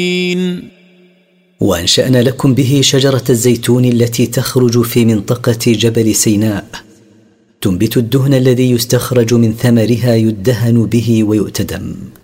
وأنشأنا لكم به شجرة الزيتون التي تخرج في منطقة جبل سيناء، تنبت الدهن الذي يستخرج من ثمرها يدهن به ويؤتدم.